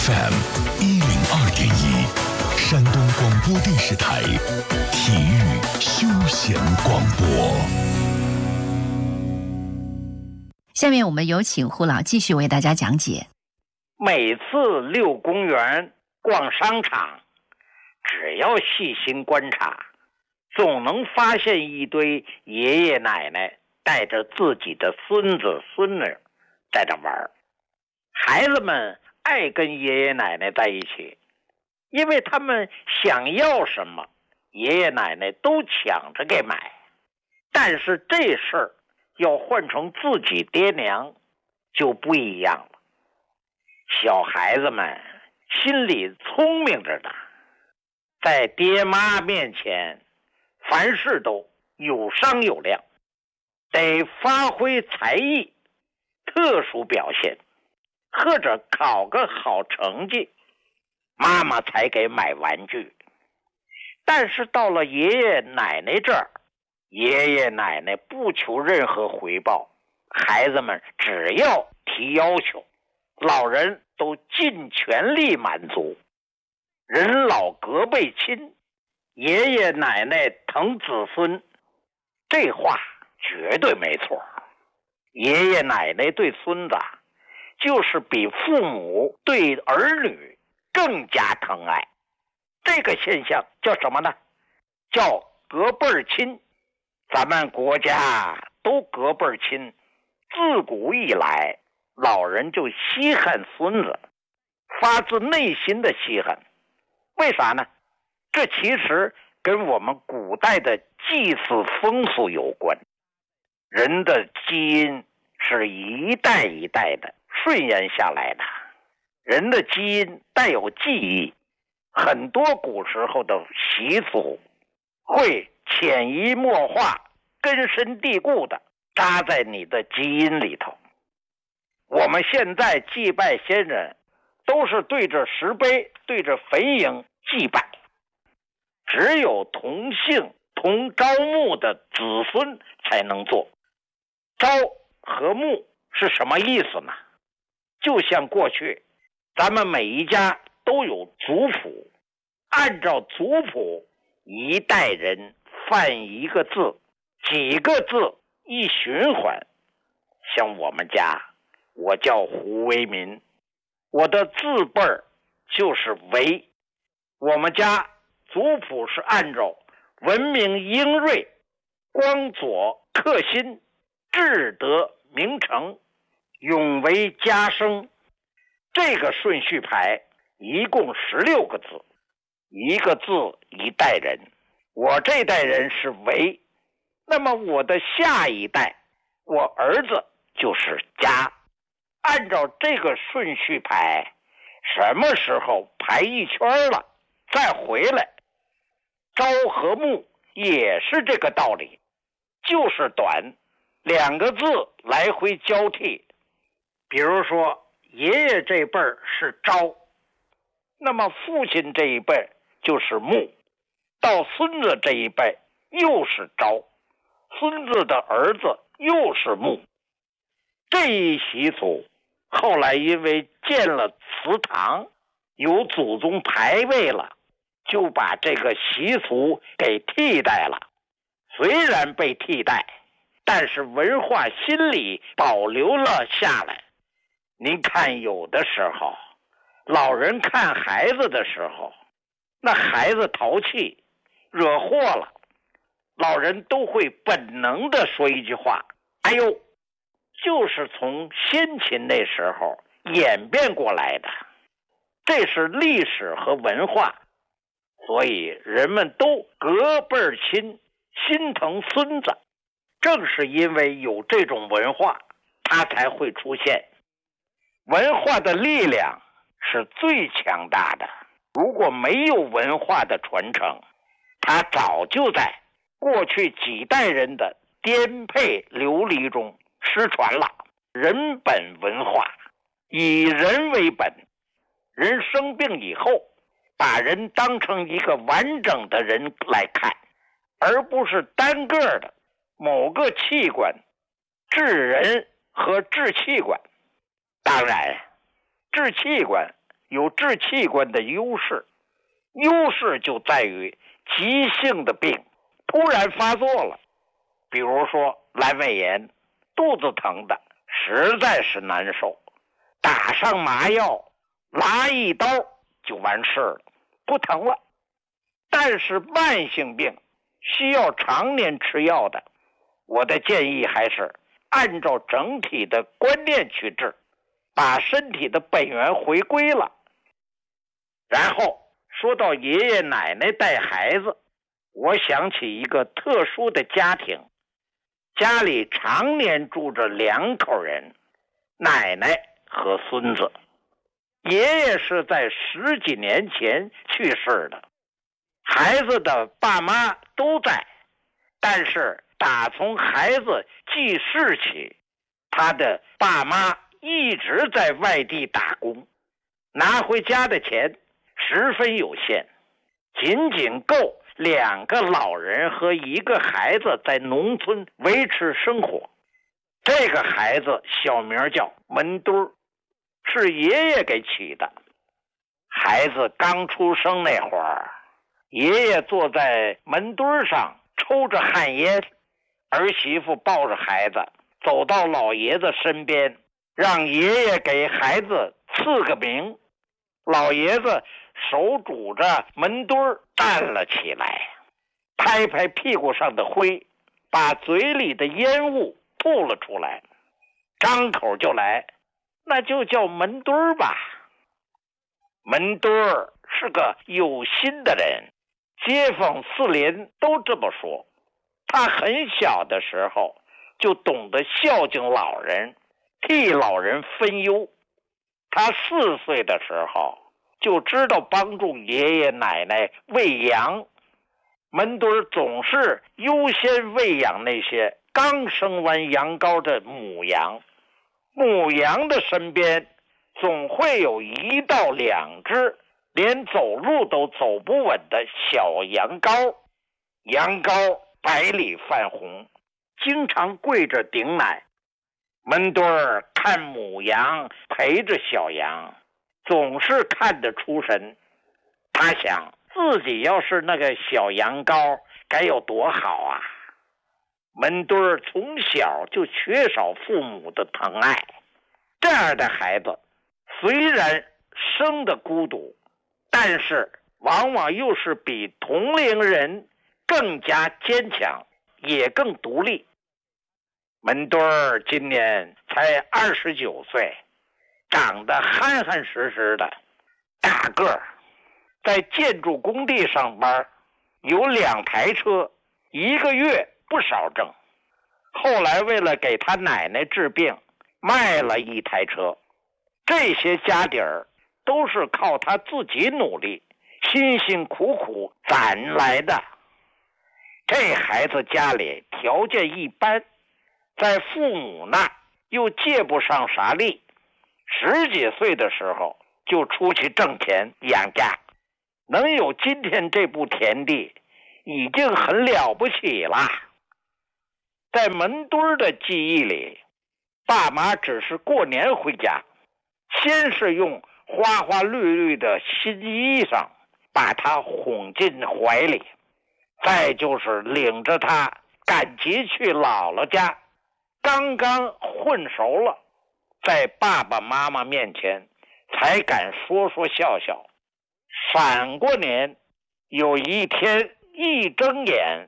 FM102.1，山东广播电视台体育休闲广播。 下面我们有请胡老继续为大家讲解。 每次遛公园、逛商场，只要细心观察，总能发现一堆爷爷奶奶带着自己的孙子孙女在这玩。孩子们爱跟爷爷奶奶在一起，因为他们想要什么，爷爷奶奶都抢着给买。但是这事儿要换成自己爹娘就不一样了。小孩子们心里聪明着呢，在爹妈面前凡事都有商有量，得发挥才艺，特殊表现，或者考个好成绩，妈妈才给买玩具。但是到了爷爷奶奶这儿，爷爷奶奶不求任何回报，孩子们只要提要求，老人都尽全力满足。人老隔辈亲，爷爷奶奶疼子孙，这话绝对没错。爷爷奶奶对孙子就是比父母对儿女更加疼爱。这个现象叫什么呢？叫隔辈儿亲。咱们国家都隔辈儿亲，自古以来老人就稀罕孙子，发自内心的稀罕。为啥呢？这其实跟我们古代的祭祀风俗有关。人的基因是一代一代的顺延下来的，人的基因带有记忆，很多古时候的习俗会潜移默化、根深蒂固的扎在你的基因里头。我们现在祭拜先人都是对着石碑、对着坟茔祭拜，只有同姓同朝暮的子孙才能做。朝和暮是什么意思呢？就像过去咱们每一家都有族谱，按照族谱一代人犯一个字，几个字一循环。像我们家，我叫胡为民，我的字辈儿就是为。我们家族谱是按照文明英锐、光佐克新、志德明成、永为家生，这个顺序排一共16个字，一个字一代人。我这代人是为，那么我的下一代，我儿子就是家。按照这个顺序排，什么时候排一圈了再回来。朝和暮也是这个道理，就是短2个字来回交替。比如说爷爷这辈儿是朝，那么父亲这一辈就是暮，到孙子这一辈又是朝，孙子的儿子又是暮。这一习俗后来因为建了祠堂，有祖宗牌位了，就把这个习俗给替代了。虽然被替代，但是文化心理保留了下来。您看，有的时候老人看孩子的时候，那孩子淘气惹祸了，老人都会本能的说一句话，哎呦，就是从先秦那时候演变过来的，这是历史和文化。所以人们都隔辈儿亲，心疼孙子。正是因为有这种文化，它才会出现。文化的力量是最强大的，如果没有文化的传承，它早就在过去几代人的颠沛流离中失传了。人本文化，以人为本，人生病以后，把人当成一个完整的人来看，而不是单个的某个器官，治人和治器官。当然，治器官有治器官的优势，优势就在于急性的病突然发作了，比如说阑尾炎，肚子疼的实在是难受，打上麻药，拉一刀就完事了，不疼了。但是慢性病需要常年吃药的，我的建议还是按照整体的观念去治，把身体的本源回归了。然后说到爷爷奶奶带孩子，我想起一个特殊的家庭，家里常年住着2口人，奶奶和孙子。爷爷是在10几年前去世的，孩子的爸妈都在，但是打从孩子记事起，他的爸妈一直在外地打工，拿回家的钱十分有限，仅仅够2个老人和1个孩子在农村维持生活。这个孩子小名叫门墩儿，是爷爷给起的。孩子刚出生那会儿，爷爷坐在门墩上抽着旱烟，儿媳妇抱着孩子走到老爷子身边，让爷爷给孩子赐个名。老爷子手拄着门墩站了起来，拍拍屁股上的灰，把嘴里的烟雾吐了出来，张口就来，那就叫门墩吧。门墩是个有心的人，街坊四邻都这么说。他很小的时候就懂得孝敬老人，替老人分忧。他4岁的时候就知道帮助爷爷奶奶喂羊。门墩总是优先喂养那些刚生完羊羔的母羊，母羊的身边总会有1到2只连走路都走不稳的小羊羔，羊羔白里泛红，经常跪着顶奶。门墩看母羊陪着小羊，总是看得出神。他想自己要是那个小羊羔该有多好啊！门墩从小就缺少父母的疼爱，这样的孩子虽然生得孤独，但是往往又是比同龄人更加坚强，也更独立。门墩今年才29岁，长得憨憨实实的，大个儿，在建筑工地上班，有2台车，1个月不少挣。后来为了给他奶奶治病，卖了1台车。这些家底儿都是靠他自己努力，辛辛苦苦攒来的。这孩子家里条件一般，在父母那又借不上啥力，10几岁的时候就出去挣钱养家，能有今天这步田地已经很了不起了。在门墩的记忆里，爸妈只是过年回家，先是用花花绿绿的新衣裳把他哄进怀里，再就是领着他赶集去姥姥家，刚刚混熟了，在爸爸妈妈面前才敢说说笑笑。闪过年，有一天一睁眼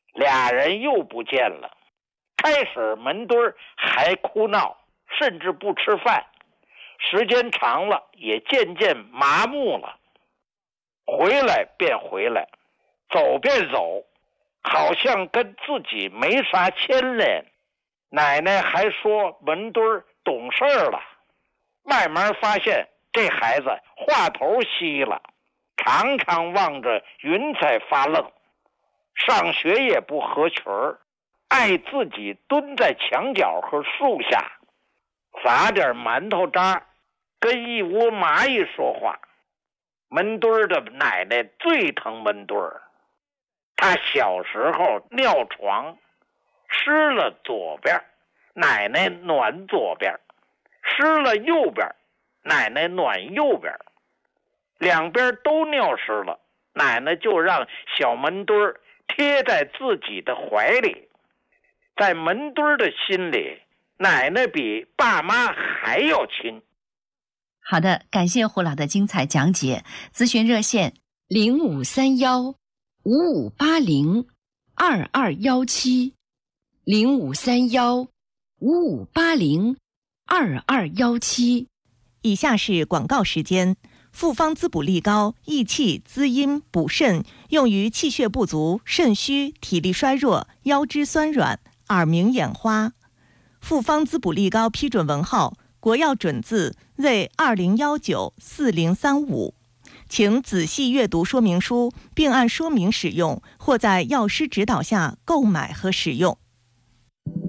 ，2人又不见了。开始门墩还哭闹，甚至不吃饭，时间长了也渐渐麻木了。回来便回来，走便走，好像跟自己没啥牵连。奶奶还说门墩懂事了，慢慢发现这孩子话头稀了，常常望着云彩发愣，上学也不合群儿，爱自己蹲在墙角和树下，撒点馒头渣，跟一窝蚂蚁说话。门墩的奶奶最疼门墩儿，他小时候尿床，湿了左边，奶奶暖左边；湿了右边，奶奶暖右边。 两边都尿湿了，奶奶就让小门墩儿贴在自己的怀里。在门墩儿的心里，奶奶比爸妈还要亲。 好的，感谢胡老的精彩讲解。咨询热线 0531-5580，0531-5580-2217。以下是广告时间。复方滋补力高，益气滋阴补肾，用于气血不足、肾虚、体力衰弱、腰肢酸软、耳鸣眼花。复方滋补力高批准文号，国药准字为20194035，请仔细阅读说明书，并按说明使用，或在药师指导下购买和使用。